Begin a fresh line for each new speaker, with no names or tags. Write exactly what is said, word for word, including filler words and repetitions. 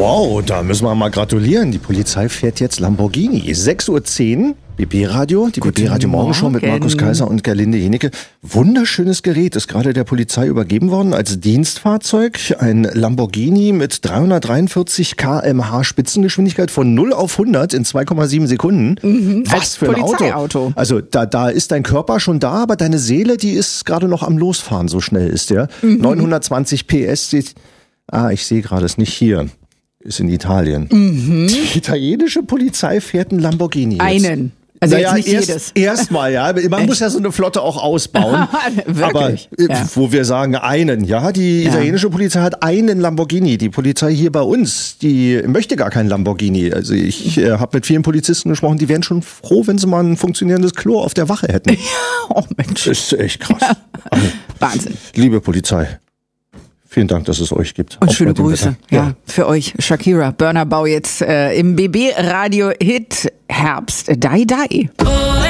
Wow, da müssen wir mal gratulieren. Die Polizei fährt jetzt Lamborghini. sechs Uhr zehn, B B-Radio, die B B-Radio-Morgenshow mit Markus Kaiser und Gerlinde Jenecke. Wunderschönes Gerät, ist gerade der Polizei übergeben worden als Dienstfahrzeug. Ein Lamborghini mit dreihundertdreiundvierzig Kilometer pro Stunde Spitzengeschwindigkeit von null auf hundert in zwei Komma sieben Sekunden.
Mhm,
Was für ein Auto. Also da, da ist dein Körper schon da, aber deine Seele, die ist gerade noch am Losfahren, so schnell ist der. Mhm. neunhundertzwanzig P S steht, ah, ich sehe gerade, ist nicht hier. Ist in Italien. Mhm. Die italienische Polizei fährt einen Lamborghini jetzt.
Einen. Also naja, jetzt nicht
erst,
jedes.
Erstmal, ja. Man Echt? muss ja so eine Flotte auch ausbauen.
Wirklich?
Aber
ja.
wo wir sagen einen, ja, die ja. italienische Polizei hat einen Lamborghini. Die Polizei hier bei uns, die möchte gar keinen Lamborghini. Also ich äh, habe mit vielen Polizisten gesprochen, die wären schon froh, wenn sie mal ein funktionierendes Klo auf der Wache hätten.
Oh Mensch.
Das ist echt krass. Also,
Wahnsinn.
Liebe Polizei. Vielen Dank, dass es euch gibt.
Und schöne Grüße. Ja. ja, für euch. Shakira, Burna Bau jetzt äh, im B B-Radio-Hit Herbst. Dai Dai.